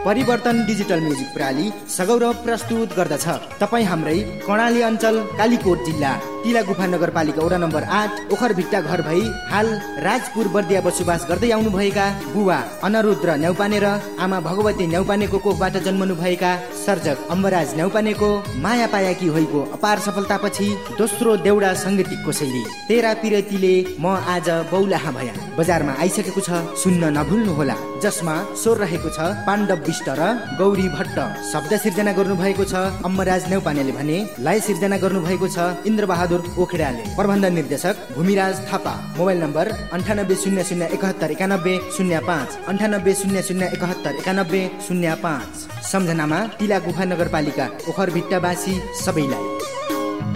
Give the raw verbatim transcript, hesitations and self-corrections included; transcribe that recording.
परिवर्तन digital music प्रणाली सगौरव प्रस्तुत गर्दछ। तपाईँ हाम्रै कर्णाली अञ्चल कालीकोट जिल्ला तिला गुफा नगरपालिका वडा नम्बर आठ ओखरभिट्टा घर भई हाल राजपुर बर्दिया बसोबास गर्दै आउनुभएका बुवा अनरुद्र न्यौपाने र आमा भगवती न्यौपानेको कोखबाट जन्मनु भएका सर्जक अम्बराज न्यौपानेको माया पायाकी होइको अपार सफलतापछि दोस्रो देउडा सङ्गीतिक कोसेली तेरा पिरतीले म आज बौलाहा भया बजारमा आइसकेको छ, सुन्न नभुल्नुहोला। जसमा स्वर रहेको छ पाण्डव विष्ट र गौरी भट्ट, शब्द सिर्जना गर्नुभएको छ अम्बराज न्यौपानेले भने लय सिर्जना गर्नुभएको छ इन्द्रबहादुर ओखिराले। प्रबन्ध निर्देशक भूमिराज थापा। मोबाइल नम्बर अन्ठानब्बे शून्य शून्य एकहत्तर एकानब्बे शून्य पाँच अन्ठानब्बे शून्य शून्य एकहत्तर एकानब्बे शून्य पाँच। सम्झनामा तिला गुफा नगरपालिका ओखरभिट्टावासी सबैलाई।